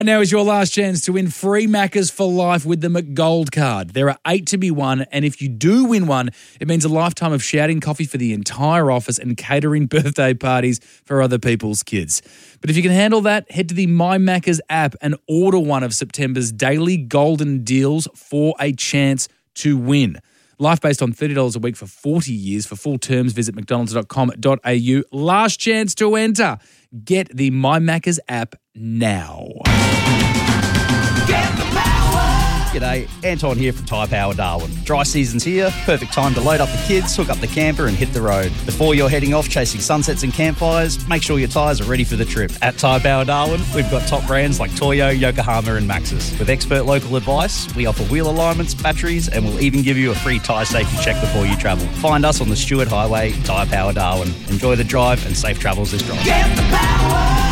And now is your last chance to win free Maccas for life with the McGold card. There are 8 to be won, and if you do win one, it means a lifetime of shouting coffee for the entire office and catering birthday parties for other people's kids. But if you can handle that, head to the My Maccas app and order one of September's daily golden deals for a chance to win. Life based on $30 a week for 40 years. For full terms, visit mcdonalds.com.au. Last chance to enter. Get the My Maccas app now. Get the power! G'day, Anton here from Tyre Power Darwin. Dry season's here, perfect time to load up the kids, hook up the camper and hit the road. Before you're heading off chasing sunsets and campfires, make sure your tyres are ready for the trip. At Tyre Power Darwin, we've got top brands like Toyo, Yokohama and Maxxis. With expert local advice, we offer wheel alignments, batteries and we'll even give you a free tyre safety check before you travel. Find us on the Stewart Highway, Tyre Power Darwin. Enjoy the drive and safe travels this drive. Get the power!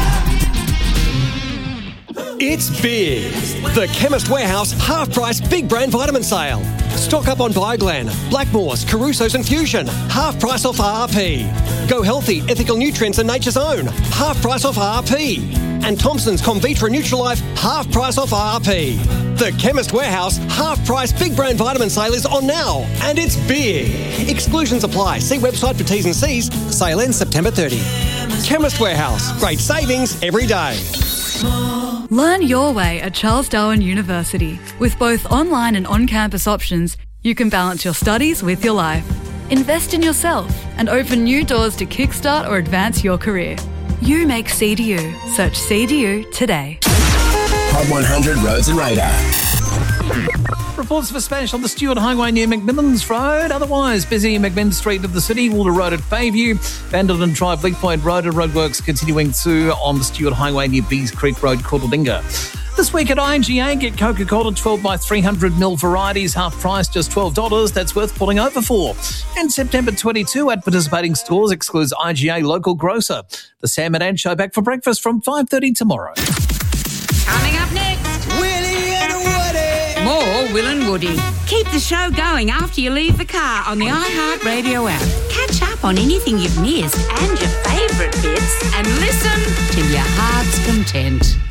It's big. The Chemist Warehouse half-price big brand vitamin sale. Stock up on Bioglan, Blackmores, Caruso's and Fusion. Half price off RRP. Go Healthy, Ethical Nutrients and Nature's Own. Half price off RRP. And Thompson's Convitra Nutrilife. Half price off RRP. The Chemist Warehouse half-price big brand vitamin sale is on now. And it's big. Exclusions apply. See website for T's and C's. Sale ends September 30. Chemist Warehouse. Great savings every day. Learn your way at Charles Darwin University. With both online and on-campus options, you can balance your studies with your life. Invest in yourself and open new doors to kickstart or advance your career. You make CDU. Search CDU today. Hot 100 Roads and Radar. Reports for Spanish on the Stewart Highway near McMillan's Road. Otherwise, busy McMinn Street of the city. Water Road at Bayview. Vanderlyn Drive, Bleak Point Road. Roadworks continuing through on the Stewart Highway near Bees Creek Road, Courtalinga. This week at IGA, get Coca-Cola 12 by 300ml varieties, half price, just $12. That's worth pulling over for. And September 22 at participating stores excludes IGA local grocer. The Sam and Ann Show back for breakfast from 5:30 tomorrow. Coming up next, Willie and Woody. more Will and Woody. Keep the show going after you leave the car on the iHeartRadio app. Catch up on anything you've missed and your favourite bits and listen till your heart's content.